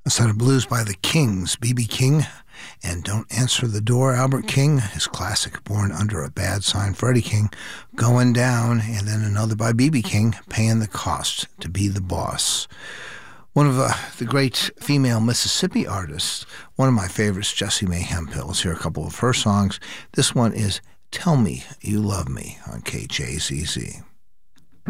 A set of blues by the Kings, B.B. King, and Don't Answer the Door, Albert King, his classic Born Under a Bad Sign, Freddie King, Going Down, and then another by B.B. King, Paying the Cost to Be the Boss. One of the great female Mississippi artists, one of my favorites, Jessie Mae Hemphill. Let's hear a couple of her songs. This one is Tell Me You Love Me on KJZZ.